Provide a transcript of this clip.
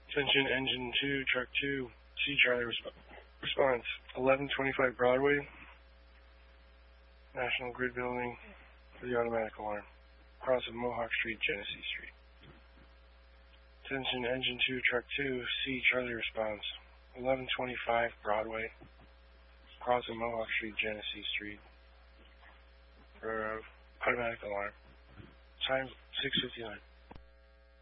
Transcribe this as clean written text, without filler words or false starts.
Attention engine 2, truck 2, C Charlie response. 1125 Broadway, National Grid Building for the automatic alarm. Cross of Mohawk Street, Genesee Street. Attention engine 2, truck 2, C Charlie response. 1125 Broadway, cross of Mohawk Street, Genesee Street for automatic alarm. Time 6:59.